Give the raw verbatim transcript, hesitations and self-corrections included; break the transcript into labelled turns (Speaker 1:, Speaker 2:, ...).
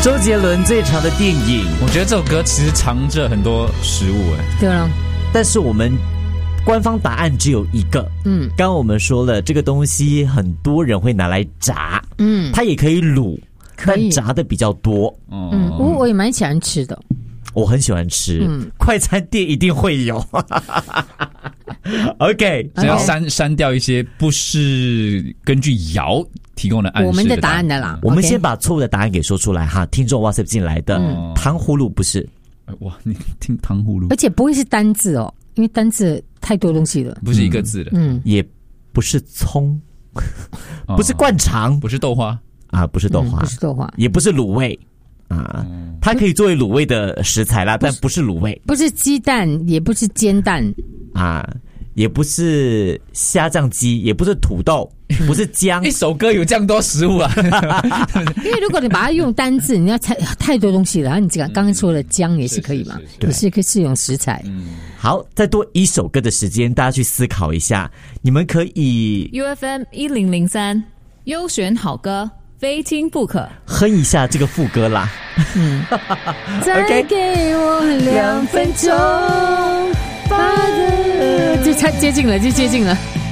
Speaker 1: 周杰伦最长的电影，
Speaker 2: 我觉得这首歌其实藏着很多食物哎。
Speaker 3: 对了，
Speaker 1: 但是我们官方答案只有一个。嗯，刚刚我们说了，这个东西很多人会拿来炸，嗯，它也可以卤，但炸的比较多。
Speaker 3: 嗯，我我也蛮喜欢吃的。
Speaker 1: 我很喜欢吃，嗯，快餐店一定会有。OK，
Speaker 2: 只要删删掉一些不是根据谣提供的暗示的
Speaker 3: 我们的答案的啦。
Speaker 1: 我们先把错误的答案给说出来哈。听众 WhatsApp 进来的，嗯、糖葫芦不是。
Speaker 2: 哇，你听糖葫芦，
Speaker 3: 而且不会是单字哦，因为单字太多东西了，
Speaker 2: 不是一个字的。
Speaker 1: 嗯，也不是葱，不是灌肠，
Speaker 2: 不是豆花
Speaker 1: 啊，不是豆花，
Speaker 3: 嗯、不是豆花，
Speaker 1: 也不是卤味。啊，它可以作为卤味的食材啦，但不是卤味，
Speaker 3: 不是鸡蛋，也不是煎蛋
Speaker 1: 啊，也不是虾酱鸡，也不是土豆，不是姜。
Speaker 2: 一首歌有这样多食物啊！
Speaker 3: 因为如果你把它用单字，你要太太多东西了。然后你刚刚说的姜也是可以嘛，也是可以是用食材。
Speaker 1: 嗯，好，再多一首歌的时间，大家去思考一下，你们可以
Speaker 4: U F M 一零零三优选好歌。非听不可，
Speaker 1: 哼一下这个副歌啦。
Speaker 3: 嗯，再给我两分钟，就差接近了，就接近了。